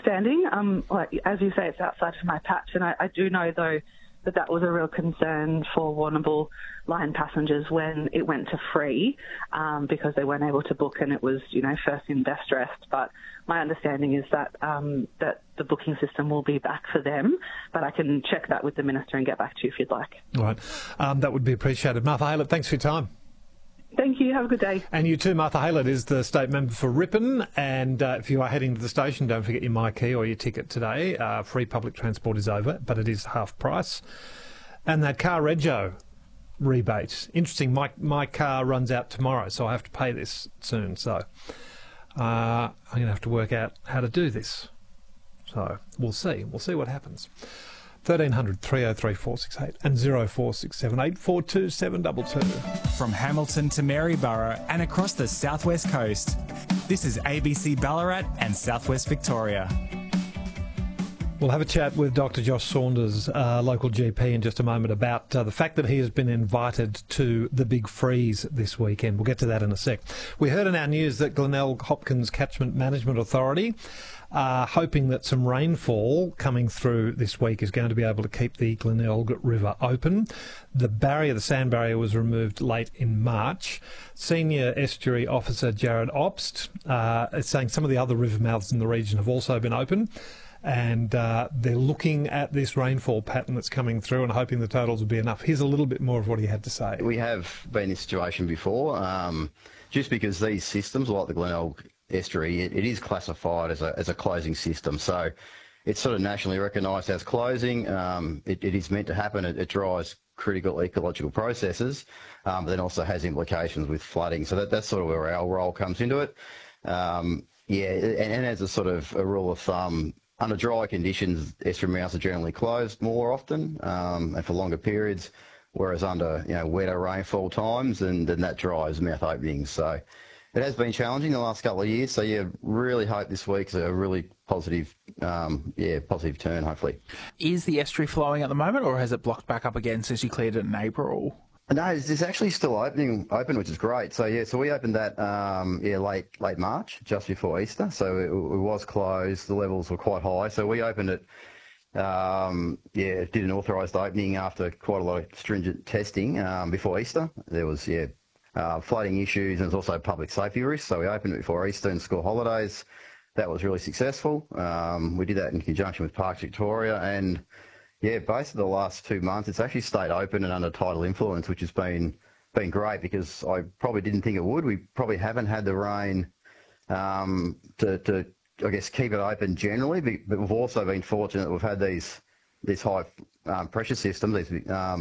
understanding, like as you say, it's outside of my patch, and I do know though that was a real concern for Warrnambool line passengers when it went to free, because they weren't able to book, and it was, first in, best dressed. But my understanding is that that the booking system will be back for them, but I can check that with the Minister and get back to you if you'd like. All right. That would be appreciated. Martha Haylett, thanks for your time. Thank you. Have a good day. And you too. Martha Haylett is the state member for Ripon. And if you are heading to the station, don't forget your MyKey or your ticket today. Free public transport is over, but it is half price. And that car rego rebate. Interesting. My car runs out tomorrow, so I have to pay this soon. So I'm going to have to work out how to do this. So we'll see. We'll see what happens. 1300 303 468 and 0467 842 722. From Hamilton to Maryborough and across the southwest coast, this is ABC Ballarat and Southwest Victoria. We'll have a chat with Dr. Josh Saunders, local GP, in just a moment about the fact that he has been invited to the Big Freeze this weekend. We'll get to that in a sec. We heard in our news that Glenelg Hopkins Catchment Management Authority hoping that some rainfall coming through this week is going to be able to keep the Glenelg River open. The sand barrier was removed late in March. Senior Estuary Officer Jared Obst is saying some of the other river mouths in the region have also been open, and they're looking at this rainfall pattern that's coming through and hoping the totals will be enough. Here's a little bit more of what he had to say. We have been in this situation before, just because these systems, like the Glenelg Estuary, it is classified as a closing system. So it's sort of nationally recognised as closing. It is meant to happen. It drives critical ecological processes, but then also has implications with flooding. So that's sort of where our role comes into it. And as a sort of a rule of thumb, under dry conditions, estuary mouths are generally closed more often and for longer periods, whereas under wetter rainfall times, and then that drives mouth openings. So it has been challenging the last couple of years. So really hope this week's a really positive, positive turn, hopefully. Is the estuary flowing at the moment, or has it blocked back up again since you cleared it in April? No, it's actually still open, which is great. So we opened that late March, just before Easter. So it was closed. The levels were quite high. So we opened it. Did an authorised opening after quite a lot of stringent testing before Easter. There was flooding issues, and there's also public safety risks. So we opened it before Easter and school holidays. That was really successful. We did that in conjunction with Parks Victoria, and basically the last 2 months, it's actually stayed open and under tidal influence, which has been great, because I probably didn't think it would. We probably haven't had the rain to I guess keep it open generally, but we've also been fortunate that we've had these high pressure systems, these